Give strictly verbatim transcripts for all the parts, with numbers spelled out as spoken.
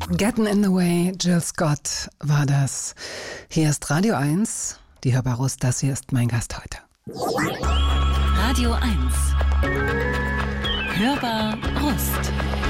Getting in the Way, Jill Scott war das. Hier ist Radio eins, die Hörbar-Rust, das hier ist mein Gast heute. Radio eins. Hörbar-Rust.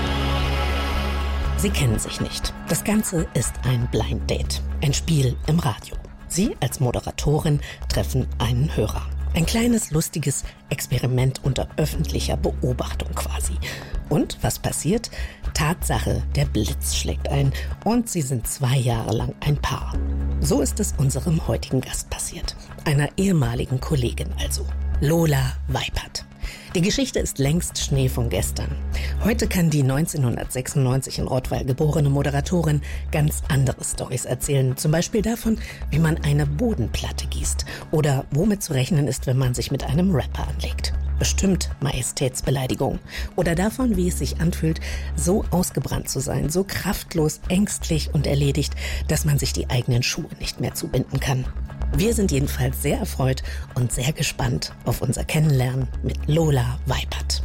Sie kennen sich nicht. Das Ganze ist ein Blind Date, ein Spiel im Radio. Sie als Moderatorin treffen einen Hörer. Ein kleines, lustiges Experiment unter öffentlicher Beobachtung quasi. Und was passiert? Tatsache, der Blitz schlägt ein und sie sind zwei Jahre lang ein Paar. So ist es unserem heutigen Gast passiert. Einer ehemaligen Kollegin also. Lola Weipert. Die Geschichte ist längst Schnee von gestern. Heute kann die neunzehnhundertsechsundneunzig in Rottweil geborene Moderatorin ganz andere Storys erzählen. Zum Beispiel davon, wie man eine Bodenplatte gießt oder womit zu rechnen ist, wenn man sich mit einem Rapper anlegt. Bestimmt Majestätsbeleidigung. Oder davon, wie es sich anfühlt, so ausgebrannt zu sein, so kraftlos, ängstlich und erledigt, dass man sich die eigenen Schuhe nicht mehr zubinden kann. Wir sind jedenfalls sehr erfreut und sehr gespannt auf unser Kennenlernen mit Lola Weipert.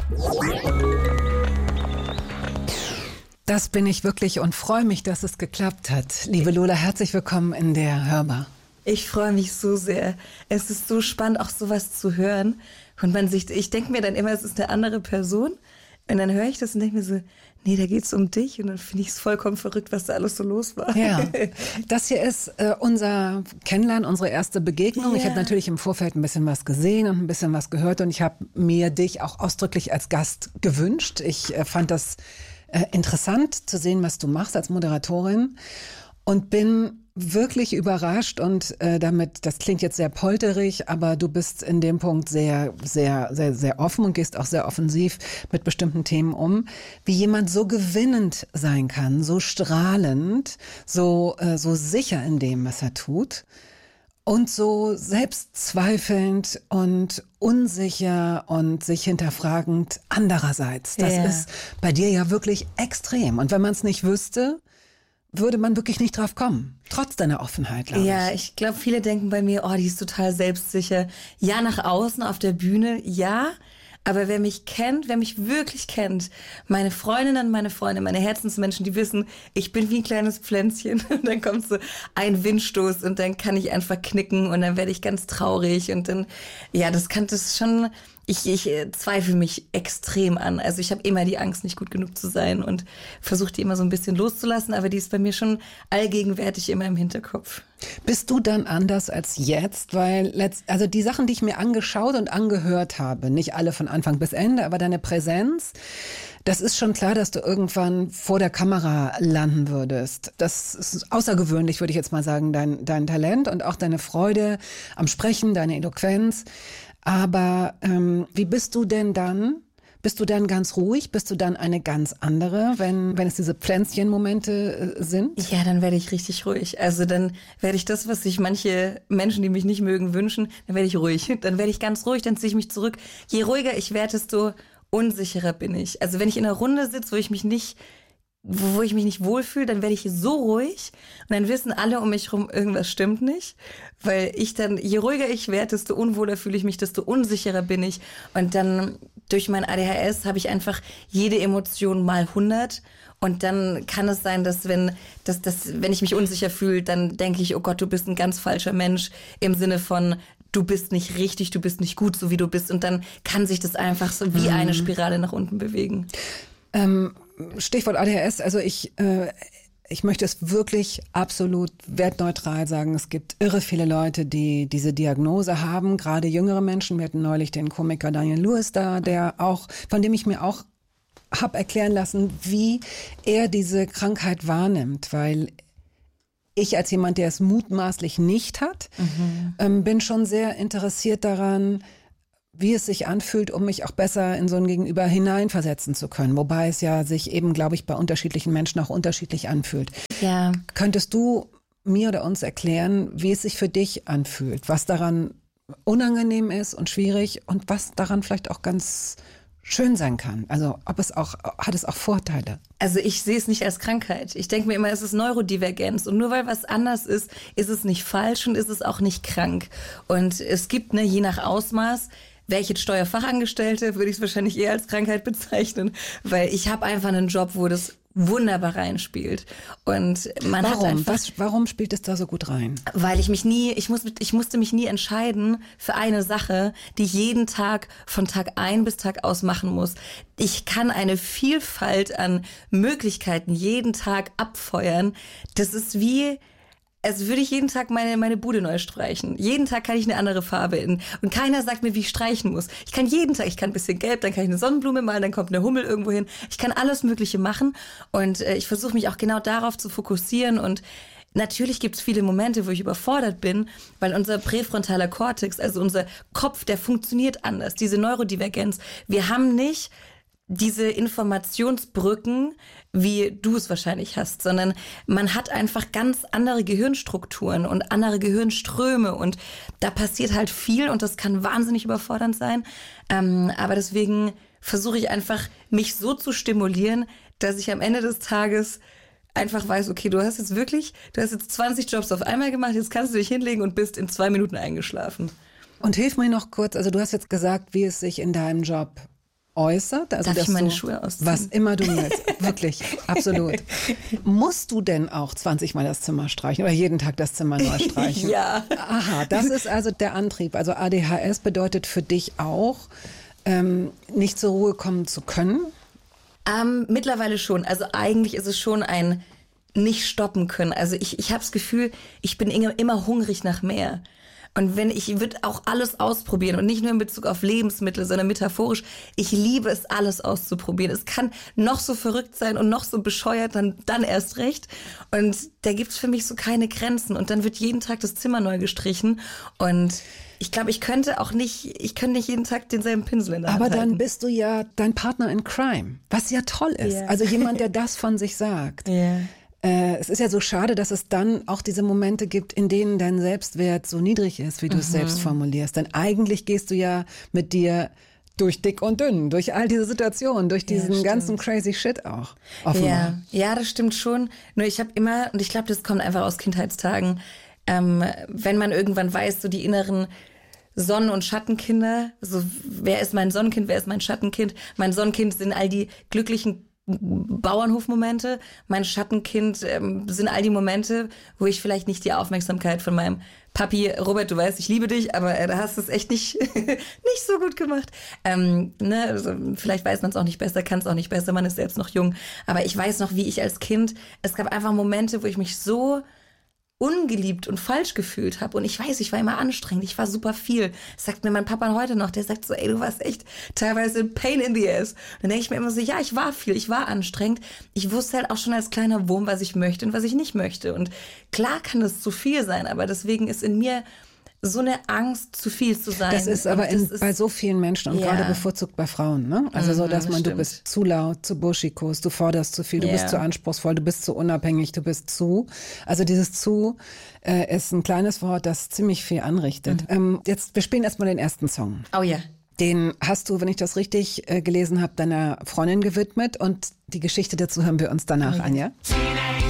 Das bin ich wirklich und freue mich, dass es geklappt hat. Liebe Lola, herzlich willkommen in der Hörbar. Ich freue mich so sehr. Es ist so spannend, auch sowas zu hören. Und man sich, ich denke mir dann immer, es ist eine andere Person. Und dann höre ich das und denke mir so, nee, da geht's um dich. Und dann finde ich es vollkommen verrückt, was da alles so los war. Ja, das hier ist äh, unser Kennenlernen, unsere erste Begegnung. Ja. Ich habe natürlich im Vorfeld ein bisschen was gesehen und ein bisschen was gehört. Und ich habe mir dich auch ausdrücklich als Gast gewünscht. Ich äh, fand das äh, interessant zu sehen, was du machst als Moderatorin. Und bin wirklich überrascht und äh, damit, das klingt jetzt sehr polterig, aber du bist in dem Punkt sehr, sehr, sehr, sehr offen und gehst auch sehr offensiv mit bestimmten Themen um, wie jemand so gewinnend sein kann, so strahlend, so, äh, so sicher in dem, was er tut und so selbstzweifelnd und unsicher und sich hinterfragend andererseits. Das ja. ist bei dir ja wirklich extrem. Und wenn man es nicht wüsste, würde man wirklich nicht drauf kommen, trotz deiner Offenheit, glaube ich. Ja, ich glaube, viele denken bei mir, oh, die ist total selbstsicher. Ja, nach außen auf der Bühne, ja. Aber wer mich kennt, wer mich wirklich kennt, meine Freundinnen, meine Freunde, meine Herzensmenschen, die wissen, ich bin wie ein kleines Pflänzchen. Und dann kommt so ein Windstoß und dann kann ich einfach knicken und dann werde ich ganz traurig. Und dann, ja, das kann das schon... Ich, ich zweifle mich extrem an. Also ich habe immer die Angst, nicht gut genug zu sein und versuche die immer so ein bisschen loszulassen, aber die ist bei mir schon allgegenwärtig immer im Hinterkopf. Bist du dann anders als jetzt? Weil letzt, also die Sachen, die ich mir angeschaut und angehört habe, nicht alle von Anfang bis Ende, aber deine Präsenz, das ist schon klar, dass du irgendwann vor der Kamera landen würdest. Das ist außergewöhnlich, würde ich jetzt mal sagen, dein, dein Talent und auch deine Freude am Sprechen, deine Eloquenz. Aber ähm, wie bist du denn dann? Bist du dann ganz ruhig? Bist du dann eine ganz andere, wenn wenn es diese Pflänzchen-Momente äh, sind? Ja, dann werde ich richtig ruhig. Also dann werde ich das, was sich manche Menschen, die mich nicht mögen, wünschen, dann werde ich ruhig. Dann werde ich ganz ruhig, dann ziehe ich mich zurück. Je ruhiger ich werde, desto unsicherer bin ich. Also wenn ich in einer Runde sitze, wo ich mich nicht... wo ich mich nicht wohlfühle, dann werde ich so ruhig und dann wissen alle um mich rum, irgendwas stimmt nicht, weil ich dann, je ruhiger ich werde, desto unwohler fühle ich mich, desto unsicherer bin ich und dann durch mein A D H S habe ich einfach jede Emotion mal hundert und dann kann es sein, dass wenn, dass, dass, wenn ich mich unsicher fühle, dann denke ich, oh Gott, du bist ein ganz falscher Mensch im Sinne von, du bist nicht richtig, du bist nicht gut, so wie du bist und dann kann sich das einfach so wie eine Spirale nach unten bewegen. Ähm, Stichwort A D H S, also ich, äh, ich möchte es wirklich absolut wertneutral sagen. Es gibt irre viele Leute, die diese Diagnose haben, gerade jüngere Menschen. Wir hatten neulich den Komiker Daniel Lewis da, der auch, von dem ich mir auch habe erklären lassen, wie er diese Krankheit wahrnimmt, weil ich als jemand, der es mutmaßlich nicht hat, mhm. ähm, bin schon sehr interessiert daran, wie es sich anfühlt, um mich auch besser in so ein Gegenüber hineinversetzen zu können. Wobei es ja sich eben, glaube ich, bei unterschiedlichen Menschen auch unterschiedlich anfühlt. Ja. Könntest du mir oder uns erklären, wie es sich für dich anfühlt? Was daran unangenehm ist und schwierig und was daran vielleicht auch ganz schön sein kann? Also ob es auch, hat es auch Vorteile? Also ich sehe es nicht als Krankheit. Ich denke mir immer, es ist Neurodivergenz. Und nur weil was anders ist, ist es nicht falsch und ist es auch nicht krank. Und es gibt, ne, je nach Ausmaß, wäre ich jetzt Steuerfachangestellte, würde ich es wahrscheinlich eher als Krankheit bezeichnen, weil ich habe einfach einen Job, wo das wunderbar reinspielt. Und man warum? hat einfach, Was, warum spielt es da so gut rein? Weil ich mich nie, ich muss, ich musste mich nie entscheiden für eine Sache, die ich jeden Tag von Tag ein bis Tag aus machen muss. Ich kann eine Vielfalt an Möglichkeiten jeden Tag abfeuern. Das ist wie, als würde ich jeden Tag meine, meine Bude neu streichen. Jeden Tag kann ich eine andere Farbe in. Und keiner sagt mir, wie ich streichen muss. Ich kann jeden Tag, ich kann ein bisschen gelb, dann kann ich eine Sonnenblume malen, dann kommt eine Hummel irgendwo hin. Ich kann alles Mögliche machen. Und äh, ich versuche mich auch genau darauf zu fokussieren. Und natürlich gibt es viele Momente, wo ich überfordert bin, weil unser präfrontaler Kortex, also unser Kopf, der funktioniert anders. Diese Neurodivergenz. Wir haben nicht diese Informationsbrücken, wie du es wahrscheinlich hast, sondern man hat einfach ganz andere Gehirnstrukturen und andere Gehirnströme und da passiert halt viel und das kann wahnsinnig überfordernd sein. Ähm, aber deswegen versuche ich einfach, mich so zu stimulieren, dass ich am Ende des Tages einfach weiß, okay, du hast jetzt wirklich, du hast jetzt zwanzig Jobs auf einmal gemacht, jetzt kannst du dich hinlegen und bist in zwei Minuten eingeschlafen. Und hilf mir noch kurz, also du hast jetzt gesagt, wie es sich in deinem Job äußert. Also, Darf dass ich meine du, Schuhe ausziehen? Was immer du willst. Wirklich, absolut. Musst du denn auch zwanzig Mal das Zimmer streichen oder jeden Tag das Zimmer neu streichen? Ja. Aha, das ist also der Antrieb. Also A D H S bedeutet für dich auch, ähm, nicht zur Ruhe kommen zu können? Ähm, mittlerweile schon. Also eigentlich ist es schon ein nicht stoppen können. Also ich, ich habe das Gefühl, ich bin immer hungrig nach mehr. Und wenn ich würde auch alles ausprobieren und nicht nur in Bezug auf Lebensmittel, sondern metaphorisch, ich liebe es, alles auszuprobieren. Es kann noch so verrückt sein und noch so bescheuert, dann, dann erst recht. Und da gibt's für mich so keine Grenzen. Und dann wird jeden Tag das Zimmer neu gestrichen. Und ich glaube, ich könnte auch nicht, ich könnte nicht jeden Tag denselben Pinsel in der Hand Aber halten. dann bist du ja dein Partner in Crime, was ja toll ist. Ja. Also jemand, der das von sich sagt. Ja. Äh, es ist ja so schade, dass es dann auch diese Momente gibt, in denen dein Selbstwert so niedrig ist, wie du es selbst formulierst. Denn eigentlich gehst du ja mit dir durch dick und dünn, durch all diese Situationen, durch diesen Ja, ganzen crazy Shit auch. Offenbar. Ja, ja, das stimmt schon. Nur ich habe immer, und ich glaube, das kommt einfach aus Kindheitstagen, ähm, wenn man irgendwann weiß, so die inneren Sonnen- und Schattenkinder, so wer ist mein Sonnenkind, wer ist mein Schattenkind? Mein Sonnenkind sind all die glücklichen Bauernhofmomente. Mein Schattenkind ähm, sind all die Momente, wo ich vielleicht nicht die Aufmerksamkeit von meinem Papi, Robert, du weißt, ich liebe dich, aber äh, da hast du es echt nicht, nicht so gut gemacht. Ähm, ne, also, vielleicht weiß man es auch nicht besser, kann es auch nicht besser, man ist selbst noch jung. Aber ich weiß noch, wie ich als Kind, es gab einfach Momente, wo ich mich so ungeliebt und falsch gefühlt habe. Und ich weiß, ich war immer anstrengend, ich war super viel. Das sagt mir mein Papa heute noch, der sagt so, ey, du warst echt teilweise pain in the ass. Und dann denke ich mir immer so, ja, ich war viel, ich war anstrengend. Ich wusste halt auch schon als kleiner Wurm, was ich möchte und was ich nicht möchte. Und klar kann das zu viel sein, aber deswegen ist in mir so eine Angst, zu viel zu sein. Das ist aber das in, ist, bei so vielen Menschen und ja. gerade bevorzugt bei Frauen, ne? Also so, dass Mhm, man, das du bist zu laut, zu buschikos, du forderst zu viel, du Ja. bist zu anspruchsvoll, du bist zu unabhängig, du bist zu. Also dieses zu äh, ist ein kleines Wort, das ziemlich viel anrichtet. Mhm. Ähm, jetzt, wir spielen erstmal den ersten Song. Oh ja. Den hast du, wenn ich das richtig äh, gelesen habe, deiner Freundin gewidmet und die Geschichte dazu hören wir uns danach an, ja? Teenage